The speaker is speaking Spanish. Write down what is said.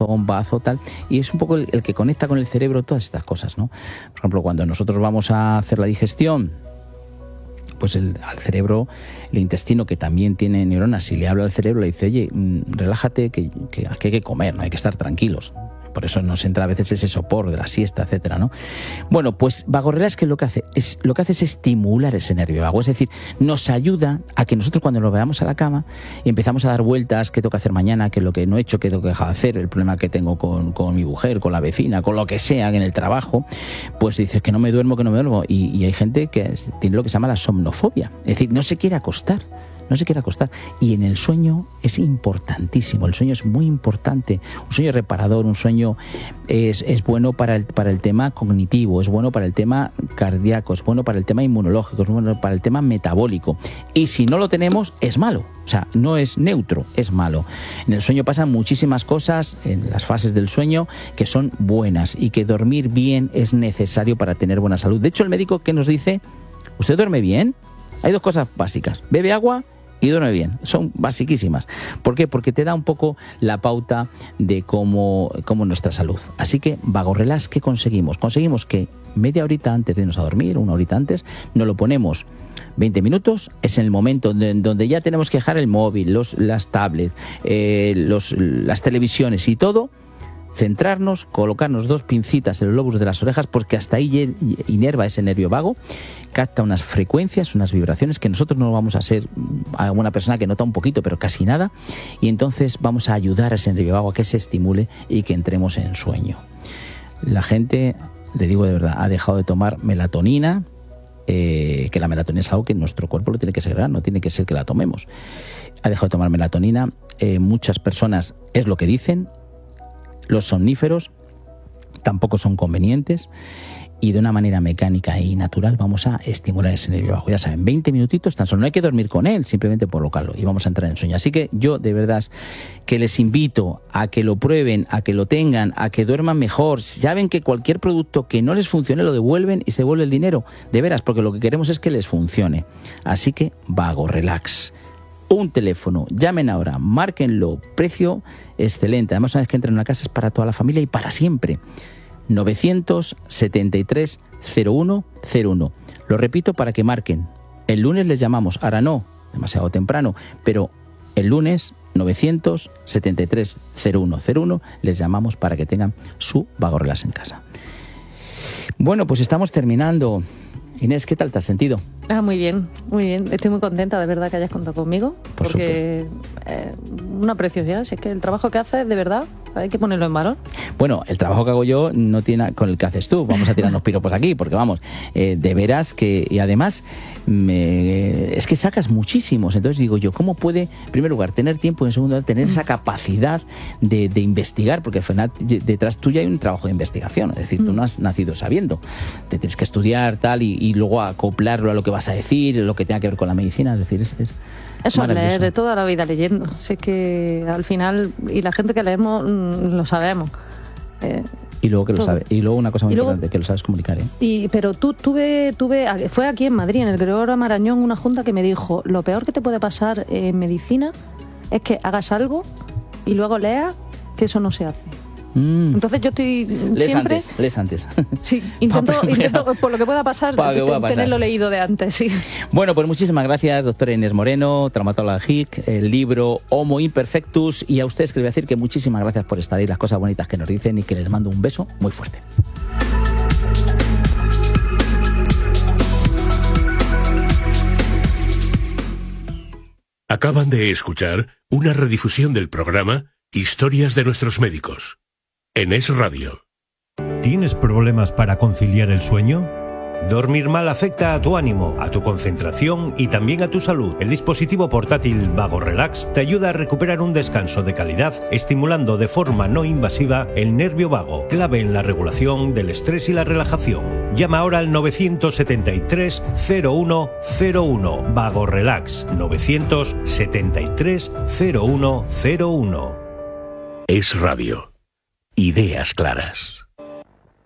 corazón, bazo, tal, y es un poco el que conecta con el cerebro todas estas cosas, ¿no? Por ejemplo, cuando nosotros vamos a hacer la digestión, pues al cerebro, el intestino, que también tiene neuronas, si le habla al cerebro, le dice, oye, relájate, que hay que comer, no hay que estar tranquilos. Por eso nos entra a veces ese sopor de la siesta, etcétera, ¿no? Bueno, pues Vago Relax, ¿qué es lo que hace? Lo que hace es estimular ese nervio vago. Es decir, nos ayuda a que nosotros cuando nos veamos a la cama y empezamos a dar vueltas, qué tengo que hacer mañana, qué es lo que no he hecho, qué tengo que dejar de hacer, el problema que tengo con mi mujer, con la vecina, con lo que sea, en el trabajo, pues dices que no me duermo. Y hay gente que tiene lo que se llama la somnofobia. Es decir, no se quiere acostar. Y en el sueño es importantísimo, el sueño es muy importante, un sueño reparador, un sueño es bueno para el tema cognitivo, es bueno para el tema cardíaco, es bueno para el tema inmunológico, es bueno para el tema metabólico. Y si no lo tenemos, es malo, o sea, no es neutro, es malo. En el sueño pasan muchísimas cosas, en las fases del sueño, que son buenas, y que dormir bien es necesario para tener buena salud. De hecho, el médico que nos dice, ¿usted duerme bien? Hay dos cosas básicas, bebe agua y duerme bien, son basiquísimas. ¿Por qué? Porque te da un poco la pauta de cómo nuestra salud. Así que Vago Relax, ¿qué conseguimos? Conseguimos que media horita antes de irnos a dormir, una horita antes, nos lo ponemos 20 minutos, es en el momento donde ya tenemos que dejar el móvil, las tablets, las televisiones y todo, centrarnos, colocarnos 2 pincitas en los lóbulos de las orejas, porque hasta ahí inerva ese nervio vago, capta unas frecuencias, unas vibraciones que nosotros no vamos a ser alguna persona que nota un poquito, pero casi nada, y entonces vamos a ayudar a ese nervio vago a que se estimule y que entremos en sueño. La gente, le digo de verdad, ha dejado de tomar melatonina, que la melatonina es algo que nuestro cuerpo lo tiene que segregar, no tiene que ser que la tomemos. Ha dejado de tomar melatonina, muchas personas, es lo que dicen, los somníferos tampoco son convenientes, y de una manera mecánica y natural vamos a estimular ese nervio vago. Ya saben, 20 minutitos tan solo, no hay que dormir con él, simplemente colocarlo y vamos a entrar en sueño. Así que yo de verdad que les invito a que lo prueben, a que lo tengan, a que duerman mejor. Ya ven que cualquier producto que no les funcione lo devuelven y se devuelve el dinero, de veras, porque lo que queremos es que les funcione. Así que Vago Relax. Un teléfono, llamen ahora, márquenlo, precio excelente. Además, una vez que entren en una casa es para toda la familia y para siempre. 973 0101. Lo repito para que marquen. El lunes les llamamos, ahora no, demasiado temprano, pero el lunes 973 0101 les llamamos para que tengan su Vago Relax en casa. Bueno, pues estamos terminando. Inés, ¿qué tal te has sentido? Muy bien, muy bien. Estoy muy contenta de verdad que hayas contado conmigo. Porque una preciosidad. Si es que el trabajo que haces, de verdad, hay que ponerlo en valor. Bueno, el trabajo que hago yo no tiene nada con el que haces tú. Vamos a tirarnos piropos aquí, porque vamos, de veras que... Y además, es que sacas muchísimos. Entonces digo yo, ¿cómo puede, en primer lugar, tener tiempo y en segundo lugar, tener esa capacidad de investigar? Porque al final, detrás tuya hay un trabajo de investigación. Es decir, tú no has nacido sabiendo. Te tienes que estudiar, tal, y luego acoplarlo a lo que vas a decir, lo que tenga que ver con la medicina. Es decir, eso es leer de toda la vida leyendo. Sé que al final, y la gente que leemos lo sabemos. Y luego que lo sabe. Y luego una cosa muy importante, que lo sabes comunicar. Pero fue aquí en Madrid, en el Gregorio Marañón, una junta que me dijo, lo peor que te puede pasar en medicina es que hagas algo y luego leas que eso no se hace. Entonces yo estoy siempre... Lees antes. Sí, intento por lo que pueda pasar, tenerlo leído de antes, sí. Bueno, pues muchísimas gracias, doctora Inés Moreno, traumatóloga HIC, el libro Homo Imperfectus, y a ustedes que les voy a decir que muchísimas gracias por estar ahí, las cosas bonitas que nos dicen, y que les mando un beso muy fuerte. Acaban de escuchar una redifusión del programa Historias de nuestros médicos en Es Radio. ¿Tienes problemas para conciliar el sueño? Dormir mal afecta a tu ánimo, a tu concentración y también a tu salud. El dispositivo portátil Vago Relax te ayuda a recuperar un descanso de calidad, estimulando de forma no invasiva el nervio vago, clave en la regulación del estrés y la relajación. Llama ahora al 973 0101. Vago Relax 973 0101. Es Radio. Ideas claras.